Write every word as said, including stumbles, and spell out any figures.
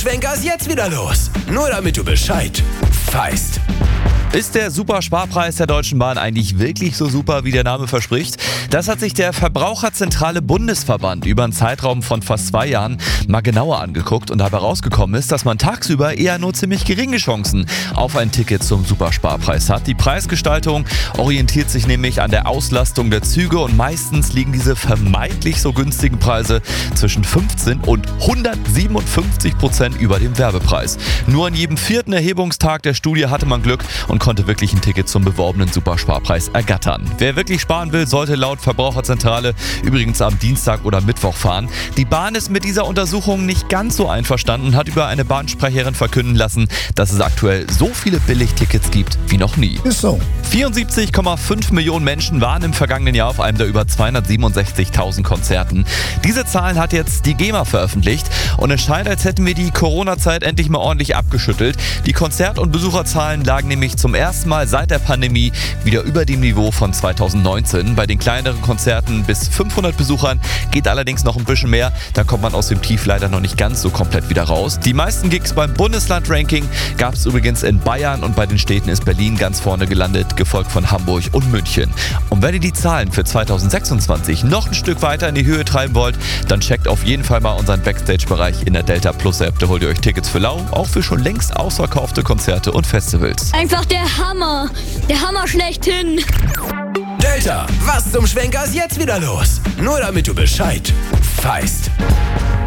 Schwenker ist jetzt wieder los. Nur damit du Bescheid weißt. Ist der Supersparpreis der Deutschen Bahn eigentlich wirklich so super, wie der Name verspricht? Das hat sich der Verbraucherzentrale Bundesverband über einen Zeitraum von fast zwei Jahren mal genauer angeguckt und dabei rausgekommen ist, dass man tagsüber eher nur ziemlich geringe Chancen auf ein Ticket zum Supersparpreis hat. Die Preisgestaltung orientiert sich nämlich an der Auslastung der Züge und meistens liegen diese vermeintlich so günstigen Preise zwischen fünfzehn und hundertsiebenundfünfzig Prozent über dem Werbepreis. Nur an jedem vierten Erhebungstag der Studie hatte man Glück und konnte wirklich ein Ticket zum beworbenen Supersparpreis ergattern. Wer wirklich sparen will, sollte laut Verbraucherzentrale übrigens am Dienstag oder Mittwoch fahren. Die Bahn ist mit dieser Untersuchung nicht ganz so einverstanden und hat über eine Bahnsprecherin verkünden lassen, dass es aktuell so viele Billigtickets gibt wie noch nie. Ist so. vierundsiebzig Komma fünf Millionen Menschen waren im vergangenen Jahr auf einem der über zweihundertsiebenundsechzigtausend Konzerten. Diese Zahlen hat jetzt die GEMA veröffentlicht und es scheint, als hätten wir die Corona-Zeit endlich mal ordentlich abgeschüttelt. Die Konzert- und Besucherzahlen lagen nämlich zum ersten Mal seit der Pandemie wieder über dem Niveau von zweitausendneunzehn. Bei den kleineren Konzerten bis fünfhundert Besuchern geht allerdings noch ein bisschen mehr. Da kommt man aus dem Tief leider noch nicht ganz so komplett wieder raus. Die meisten Gigs beim Bundesland-Ranking gab es übrigens in Bayern und bei den Städten ist Berlin ganz vorne gelandet, gefolgt von Hamburg und München. Und wenn ihr die Zahlen für zweitausendsechsundzwanzig noch ein Stück weiter in die Höhe treiben wollt, dann checkt auf jeden Fall mal unseren Backstage-Bereich in der Delta Plus App. Da holt ihr euch Tickets für lau, auch für schon längst ausverkaufte Konzerte und Festivals. Einfach der Hammer. Der Hammer schlechthin. Delta, was zum Schwenker ist jetzt wieder los? Nur damit du Bescheid weißt.